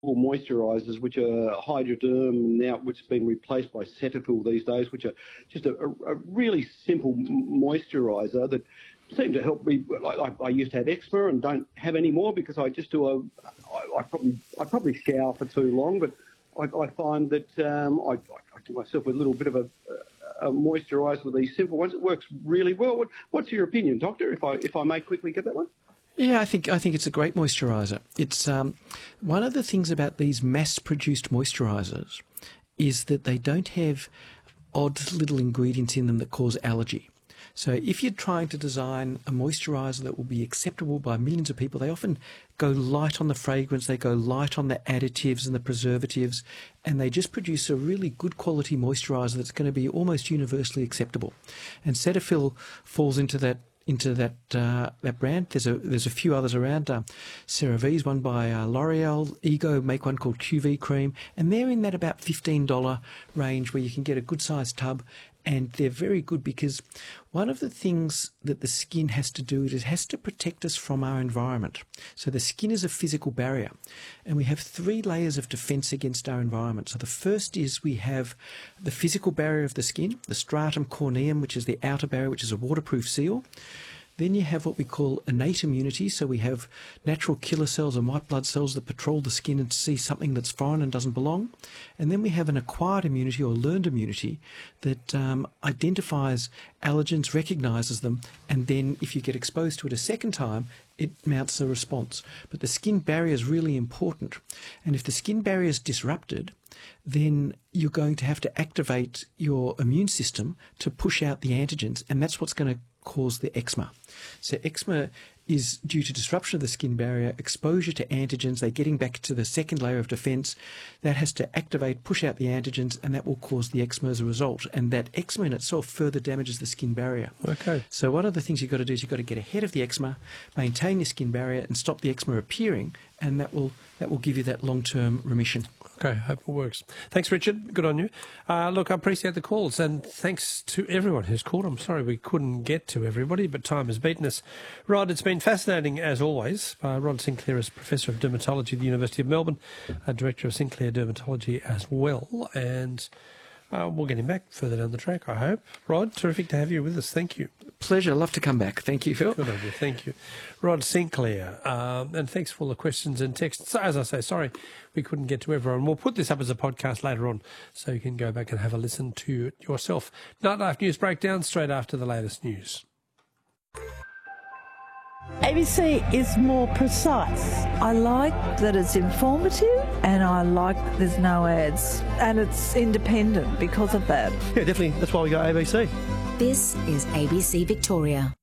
moisturisers, which are Hydroderm now, which has been replaced by Cetaphil these days, which are just a really simple moisturiser that seem to help me. I used to have eczema and don't have any more because I just do I probably shower for too long, but I find that I give myself a little bit of a moisturiser with these simple ones. It works really well. What's your opinion, Doctor? If I may quickly get that one. Yeah, I think it's a great moisturiser. It's one of the things about these mass-produced moisturisers is that they don't have odd little ingredients in them that cause allergy. So if you're trying to design a moisturiser that will be acceptable by millions of people, they often go light on the fragrance, they go light on the additives and the preservatives, and they just produce a really good quality moisturiser that's going to be almost universally acceptable. And Cetaphil falls into that brand. There's a few others around. CeraVe's one by L'Oreal. Ego make one called QV Cream, and they're in that about $15 range where you can get a good sized tub, and they're very good because one of the things that the skin has to do is it has to protect us from our environment. So the skin is a physical barrier, and we have 3 layers of defence against our environment. So the first is we have the physical barrier of the skin, the stratum corneum, which is the outer barrier, which is a waterproof seal. Then you have what we call innate immunity, so we have natural killer cells and white blood cells that patrol the skin and see something that's foreign and doesn't belong. And then we have an acquired immunity or learned immunity that identifies allergens, recognises them, and then if you get exposed to it a second time, it mounts a response. But the skin barrier is really important. And if the skin barrier is disrupted, then you're going to have to activate your immune system to push out the antigens, and that's what's going to cause the eczema. So eczema is due to disruption of the skin barrier, exposure to antigens, they're getting back to the second layer of defence. That has to activate, push out the antigens, and that will cause the eczema as a result. And that eczema in itself further damages the skin barrier. Okay. So one of the things you've got to do is you've got to get ahead of the eczema, maintain your skin barrier, and stop the eczema appearing, and that will give you that long-term remission. Okay, hope it works. Thanks, Richard. Good on you. Look, I appreciate the calls, and thanks to everyone who's called. I'm sorry we couldn't get to everybody, but time has beaten us. Rod, it's been fascinating as always. Rod Sinclair is Professor of Dermatology at the University of Melbourne, Director of Sinclair Dermatology as well, and we'll get him back further down the track, I hope. Rod, terrific to have you with us. Thank you. Pleasure. Love to come back. Thank you, Phil. Good on you. Thank you. Rod Sinclair, and thanks for all the questions and texts. So, as I say, sorry we couldn't get to everyone. We'll put this up as a podcast later on so you can go back and have a listen to it yourself. Nightlife News Breakdown straight after the latest news. ABC is more precise. I like that it's informative and I like there's no ads. And it's independent because of that. Yeah, definitely. That's why we got ABC. This is ABC Victoria.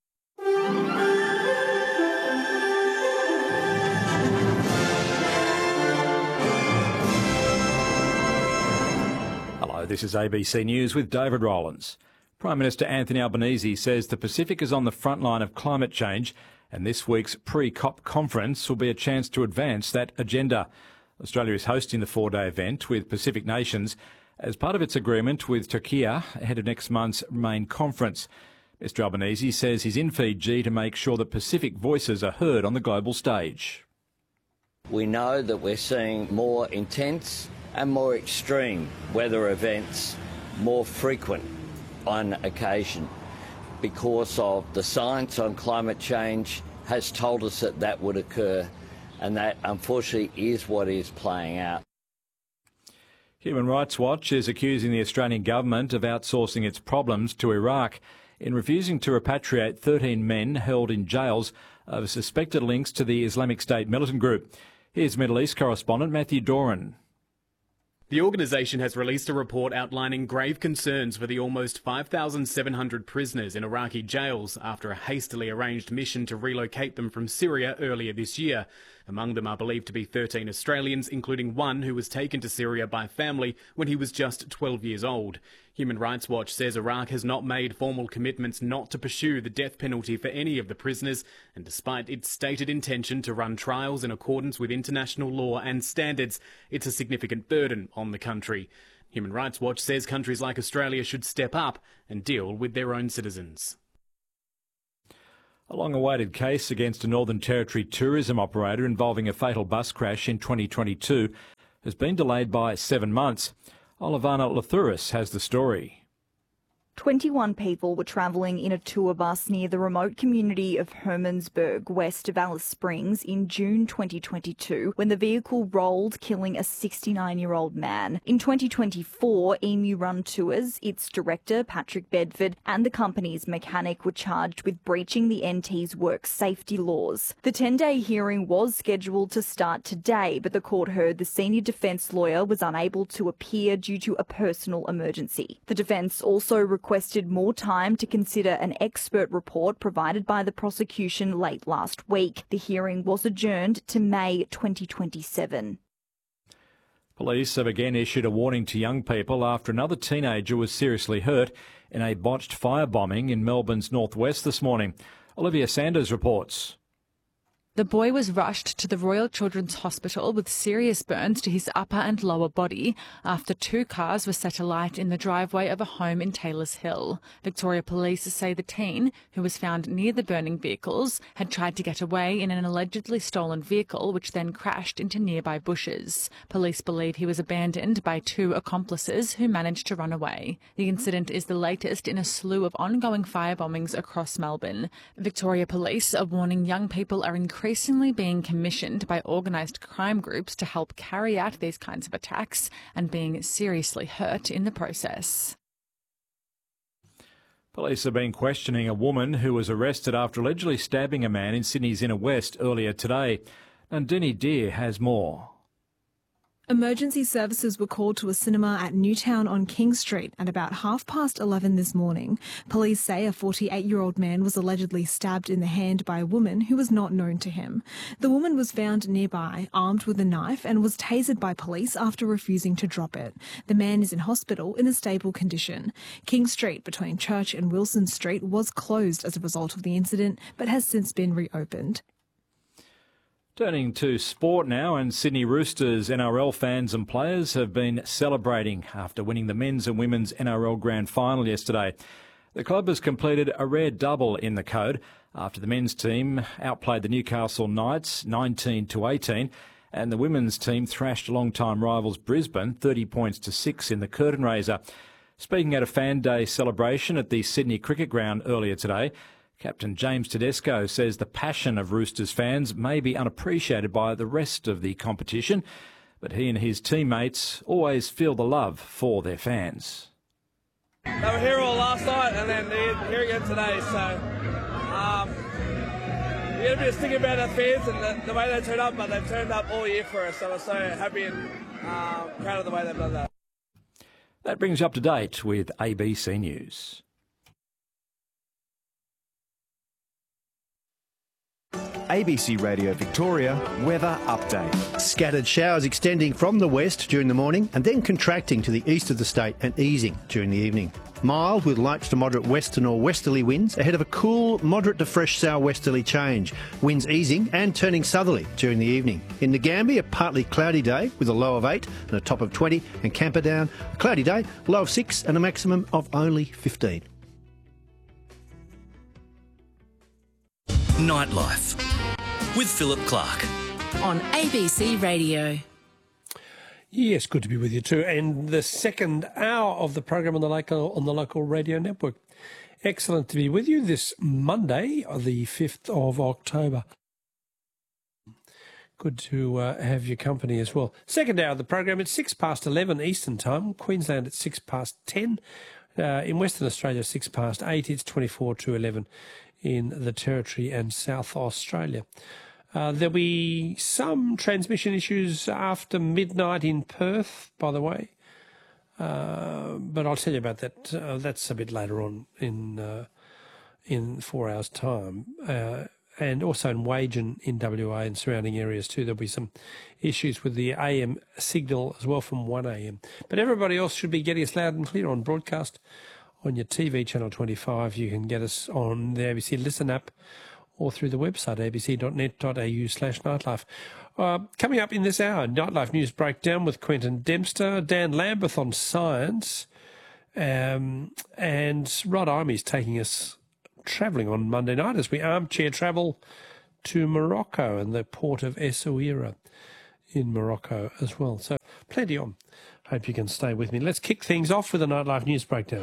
Hello, this is ABC News with David Rowlands. Prime Minister Anthony Albanese says the Pacific is on the front line of climate change, and this week's pre-COP conference will be a chance to advance that agenda. Australia is hosting the 4-day event with Pacific nations as part of its agreement with Turkey ahead of next month's main conference. Mr Albanese says he's in Fiji to make sure that Pacific voices are heard on the global stage. We know that we're seeing more intense and more extreme weather events, more frequent on occasion, because of the science on climate change has told us that that would occur, and that unfortunately is what is playing out. Human Rights Watch is accusing the Australian government of outsourcing its problems to Iraq in refusing to repatriate 13 men held in jails over suspected links to the Islamic State militant group. Here's Middle East correspondent Matthew Doran. The organisation has released a report outlining grave concerns for the almost 5,700 prisoners in Iraqi jails after a hastily arranged mission to relocate them from Syria earlier this year. Among them are believed to be 13 Australians, including one who was taken to Syria by family when he was just 12 years old. Human Rights Watch says Iraq has not made formal commitments not to pursue the death penalty for any of the prisoners, and despite its stated intention to run trials in accordance with international law and standards, it's a significant burden on the country. Human Rights Watch says countries like Australia should step up and deal with their own citizens. A long-awaited case against a Northern Territory tourism operator involving a fatal bus crash in 2022 has been delayed by 7 months. Olivana Lathouris has the story. 21 people were travelling in a tour bus near the remote community of Hermansburg, west of Alice Springs, in June 2022 when the vehicle rolled, killing a 69-year-old man. In 2024, Emu Run Tours, its director, Patrick Bedford, and the company's mechanic were charged with breaching the NT's work safety laws. The 10-day hearing was scheduled to start today, but the court heard the senior defence lawyer was unable to appear due to a personal emergency. The defence also requested more time to consider an expert report provided by the prosecution late last week. The hearing was adjourned to May 2027. Police have again issued a warning to young people after another teenager was seriously hurt in a botched firebombing in Melbourne's northwest this morning. Olivia Sanders reports. The boy was rushed to the Royal Children's Hospital with serious burns to his upper and lower body after 2 cars were set alight in the driveway of a home in Taylors Hill. Victoria Police say the teen, who was found near the burning vehicles, had tried to get away in an allegedly stolen vehicle which then crashed into nearby bushes. Police believe he was abandoned by 2 accomplices who managed to run away. The incident is the latest in a slew of ongoing firebombings across Melbourne. Victoria Police are warning young people are increasingly being commissioned by organised crime groups to help carry out these kinds of attacks and being seriously hurt in the process. Police have been questioning a woman who was arrested after allegedly stabbing a man in Sydney's inner west earlier today. Nandini Deer has more. Emergency services were called to a cinema at Newtown on King Street at about 11:30 this morning. Police say a 48-year-old man was allegedly stabbed in the hand by a woman who was not known to him. The woman was found nearby, armed with a knife, and was tasered by police after refusing to drop it. The man is in hospital in a stable condition. King Street between Church and Wilson Street was closed as a result of the incident, but has since been reopened. Turning to sport now, and Sydney Roosters NRL fans and players have been celebrating after winning the men's and women's NRL Grand Final yesterday. The club has completed a rare double in the code after the men's team outplayed the Newcastle Knights 19-18 and the women's team thrashed long-time rivals Brisbane 30 points to 6 in the curtain raiser. Speaking at a fan day celebration at the Sydney Cricket Ground earlier today, Captain James Tedesco says the passion of Roosters fans may be unappreciated by the rest of the competition, but he and his teammates always feel the love for their fans. They were here all last night and then they're here again today, so we're going to be thinking about our fans and the way they turned up, but they've turned up all year for us, so we're so happy and proud of the way they've done that. That brings you up to date with ABC News. ABC Radio Victoria weather update. Scattered showers extending from the west during the morning and then contracting to the east of the state and easing during the evening. Mild with light to moderate west to northwesterly winds ahead of a cool, moderate to fresh southwesterly change. Winds easing and turning southerly during the evening. In Ngambia, a partly cloudy day with a low of 8 and a top of 20, and Camperdown, a cloudy day, low of 6 and a maximum of only 15. Nightlife with Philip Clark on ABC Radio. Yes, good to be with you too. And the second hour of the program on the local radio network. Excellent to be with you this Monday, the 5th of October. Good to have your company as well. Second hour of the program, it's 11:06 Eastern Time. Queensland at 10:06. In Western Australia, 8:06. It's 11:24 in the Territory and South Australia. There'll be some transmission issues after midnight in Perth, by the way, but I'll tell you about that. That's a bit later on in 4 hours' time, and also in Wagen in WA and surrounding areas too. There'll be some issues with the AM signal as well from 1 a.m. But everybody else should be getting us loud and clear on broadcast. On your TV, Channel 25, you can get us on the ABC Listen app or through the website, abc.net.au/nightlife. Coming up in this hour, Nightlife News Breakdown with Quentin Dempster, Dan Lambeth on science, and Rod Imey's taking us travelling on Monday night as we armchair travel to Morocco and the port of Essaouira in Morocco as well. So plenty on. Hope you can stay with me. Let's kick things off with a Nightlife News Breakdown.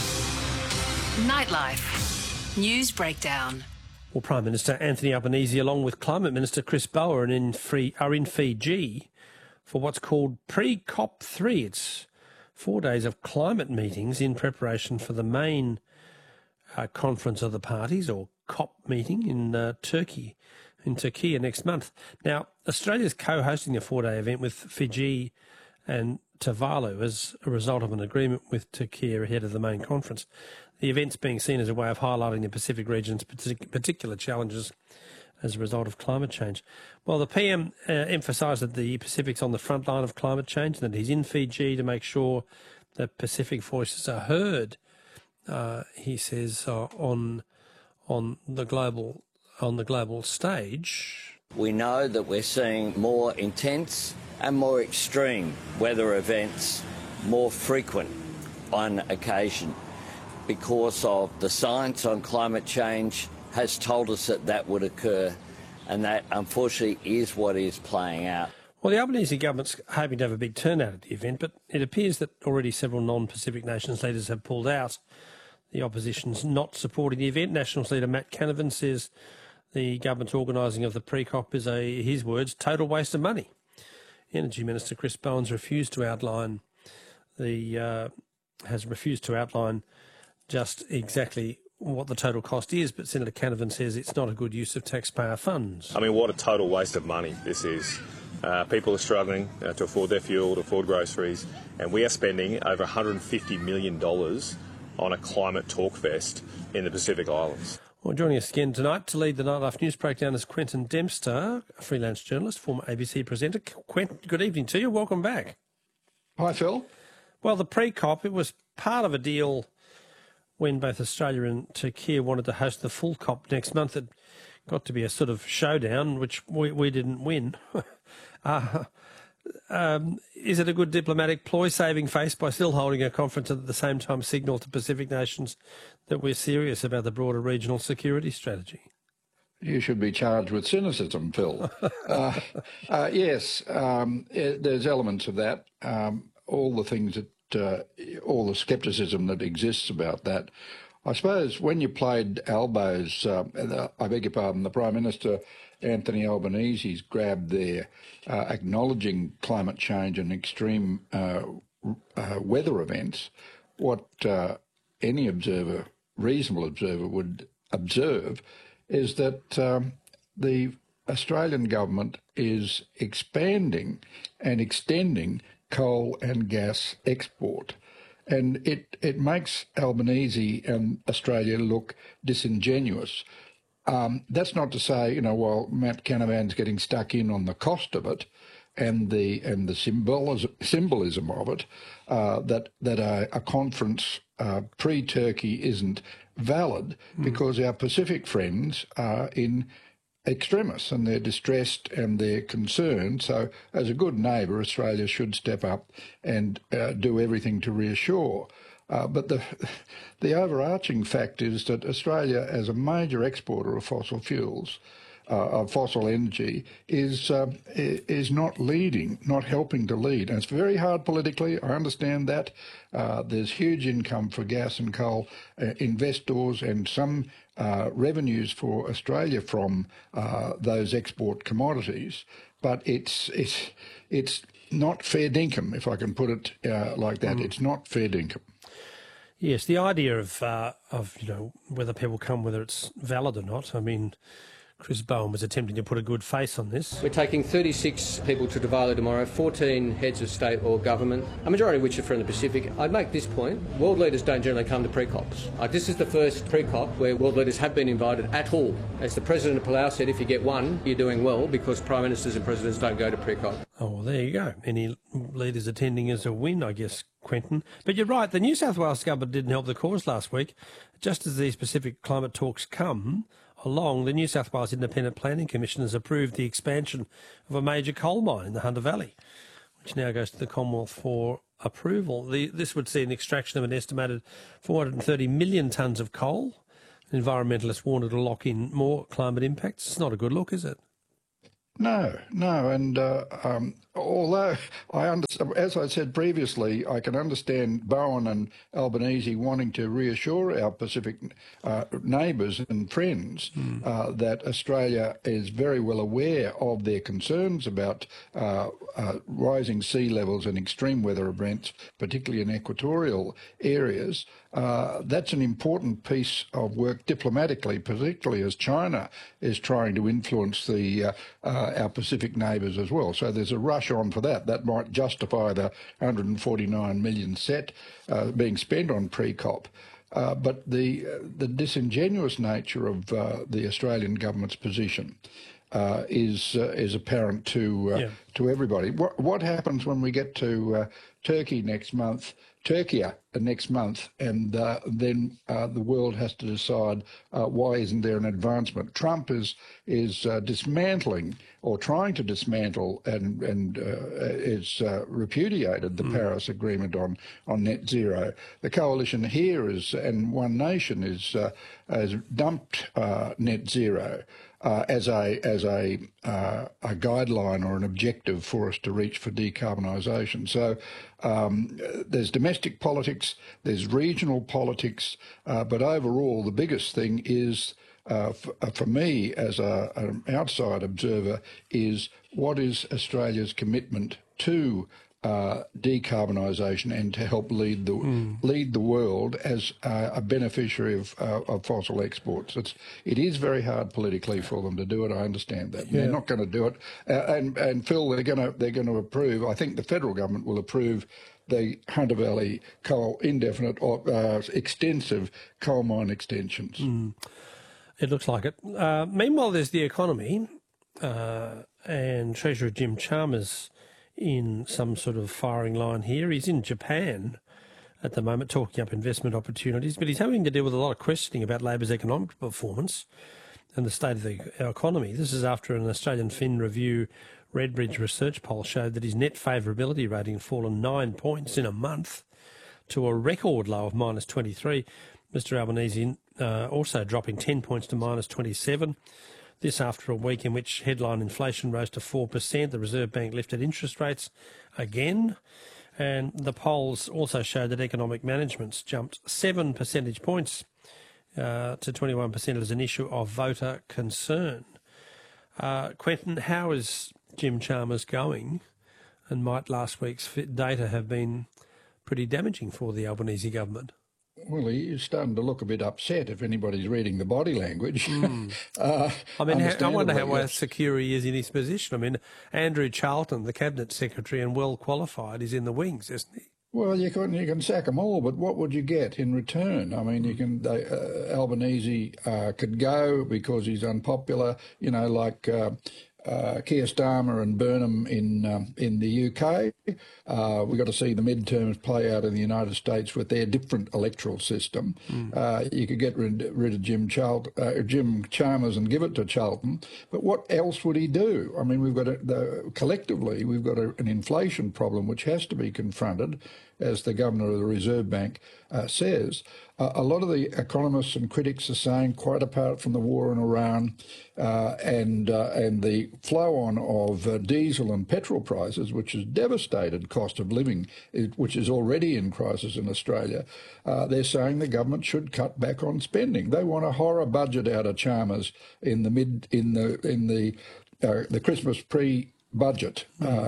Nightlife News Breakdown. Well, Prime Minister Anthony Albanese, along with Climate Minister Chris Bower, are in Fiji for what's called Pre-COP3. It's 4 days of climate meetings in preparation for the main conference of the parties, or COP meeting, in Turkey next month. Now, Australia's co-hosting a 4-day event with Fiji and Tuvalu as a result of an agreement with Turkey ahead of the main conference. The event's being seen as a way of highlighting the Pacific region's particular challenges as a result of climate change. Well, the PM emphasised that the Pacific's on the front line of climate change and that he's in Fiji to make sure that Pacific voices are heard, he says, on the global stage. We know that we're seeing more intense and more extreme weather events, more frequent on occasion, because of the science on climate change has told us that that would occur, and that unfortunately is what is playing out. Well, the Albanese government's hoping to have a big turnout at the event, but it appears that already several non-Pacific nations leaders have pulled out. The opposition's not supporting the event. Nationals leader Matt Canavan says the government's organising of the pre-COP is his words, total waste of money. Energy Minister Chris Bowen has refused to outline just exactly what the total cost is, but Senator Canavan says it's not a good use of taxpayer funds. I mean, what a total waste of money this is. People are struggling to afford their fuel, to afford groceries, and we are spending over $150 million on a climate talk fest in the Pacific Islands. Well, joining us again tonight to lead the Nightlife News Breakdown is Quentin Dempster, a freelance journalist, former ABC presenter. Quentin, good evening to you. Welcome back. Hi, Phil. Well, the pre-COP, it was part of a deal when both Australia and Turkey wanted to host the full COP next month. It got to be a sort of showdown, which we didn't win. Is it a good diplomatic ploy, saving face by still holding a conference and at the same time signal to Pacific nations that we're serious about the broader regional security strategy? You should be charged with cynicism, Phil. Yes, there's elements of that. All the scepticism that exists about that. I suppose when you played elbows, I beg your pardon, the Prime Minister Anthony Albanese's grab there, acknowledging climate change and extreme weather events, what any observer, reasonable observer, would observe is that the Australian government is expanding and extending coal and gas export. And it makes Albanese and Australia look disingenuous. That's not to say, while Matt Canavan's getting stuck in on the cost of it and the symbolism of it, that a conference pre-Turkey isn't valid, because our Pacific friends are in extremis and they're distressed and they're concerned. So as a good neighbour, Australia should step up and do everything to reassure. But the overarching fact is that Australia, as a major exporter of fossil fuels, of fossil energy, is not leading, not helping to lead. And it's very hard politically, I understand that. There's huge income for gas and coal investors and some revenues for Australia from those export commodities. But it's not fair dinkum, if I can put it like that. It's not fair dinkum. Yes, the idea of whether people come, whether it's valid or not. I mean, Chris Bowen was attempting to put a good face on this. We're taking 36 people to Tuvalu tomorrow, 14 heads of state or government, a majority of which are from the Pacific. I'd make this point: world leaders don't generally come to pre-COPs. This is the first pre-COP where world leaders have been invited at all. As the President of Palau said, if you get one, you're doing well, because Prime Ministers and Presidents don't go to pre-COP. Oh, well, there you go. Any leaders attending is a win, I guess, Quentin. But you're right, the New South Wales government didn't help the cause last week. Just as these Pacific climate talks come along, the New South Wales Independent Planning Commission has approved the expansion of a major coal mine in the Hunter Valley, which now goes to the Commonwealth for approval. This would see an extraction of an estimated 430 million tonnes of coal environmentalists warn it'll lock in more climate impacts. It's not a good look, is it? No, and although I understand, as I said previously, I can understand Bowen and Albanese wanting to reassure our Pacific neighbours and friends that Australia is very well aware of their concerns about rising sea levels and extreme weather events, particularly in equatorial areas. That's an important piece of work diplomatically, particularly as China is trying to influence our Pacific neighbours as well. So there's a rush on for that. That might justify the 149 million being spent on pre-COP. But the disingenuous nature of the Australian government's position is apparent to everybody. What happens when we get to Turkey next month, and then the world has to decide why isn't there an advancement? Trump is dismantling or trying to dismantle and is repudiated the Paris Agreement on net zero. The coalition here and One Nation has dumped net zero as a guideline or an objective for us to reach for decarbonisation. So there's domestic politics, there's regional politics, but overall the biggest thing is, for me as an outside observer, is what is Australia's commitment to decarbonisation and to help lead the world as a beneficiary of fossil exports. It is very hard politically for them to do it. I understand that. Yeah. They're not going to do it. And Phil, they're going to approve. I think the federal government will approve the Hunter Valley indefinite or extensive coal mine extensions. It looks like it. Meanwhile, there's the economy, and Treasurer Jim Chalmers in some sort of firing line here. He's in Japan at the moment talking up investment opportunities, but he's having to deal with a lot of questioning about Labor's economic performance and the state of our economy. This is after an Australian Fin Review Redbridge research poll showed that his net favourability rating had fallen 9 points in a month to a record low of -23. Mr Albanese also dropping 10 points to -27. This after a week in which headline inflation rose to 4%. The Reserve Bank lifted interest rates again. And the polls also showed that economic management's jumped 7 percentage points to 21% as an issue of voter concern. Quentin, how is Jim Chalmers going? And might last week's data have been pretty damaging for the Albanese government? Well, he's starting to look a bit upset if anybody's reading the body language. I wonder how secure he is in his position. I mean, Andrew Charlton, the Cabinet Secretary and well qualified, is in the wings, isn't he? Well, you can sack them all, but what would you get in return? I mean, Albanese could go because he's unpopular, like Keir Starmer and Burnham in the UK. We've got to see the midterms play out in the United States with their different electoral system. You could get rid of Jim Chalmers and give it to Charlton, but what else would he do? I mean, collectively we've got an inflation problem which has to be confronted, as the Governor of the Reserve Bank says. A lot of the economists and critics are saying, quite apart from the war in Iran and the flow-on of diesel and petrol prices, which has devastated cost of living, which is already in crisis in Australia, they're saying the government should cut back on spending. They want a horror budget out of Chalmers in the Christmas pre-Christmas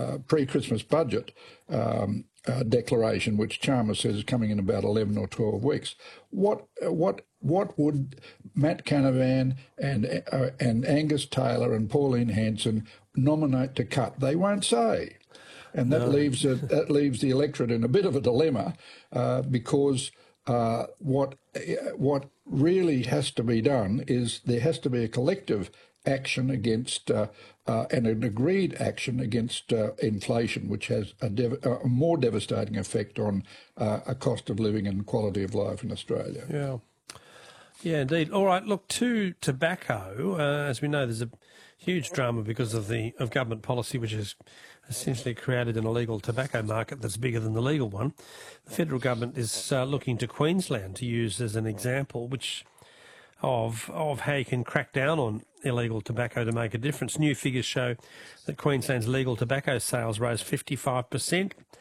budget. Declaration, which Chalmers says is coming in about 11 or 12 weeks. What would Matt Canavan and Angus Taylor and Pauline Hanson nominate to cut? They won't say, and that leaves the electorate in a bit of a dilemma because what really has to be done is there has to be a collective action against and an agreed action against inflation, which has a more devastating effect on a cost of living and quality of life in Australia. Yeah, indeed. All right, look, to tobacco, as we know, there's a huge drama because of government policy, which has essentially created an illegal tobacco market that's bigger than the legal one. The federal government is looking to Queensland to use as an example, which of how you can crack down on illegal tobacco to make a difference. New figures show that Queensland's legal tobacco sales rose 55%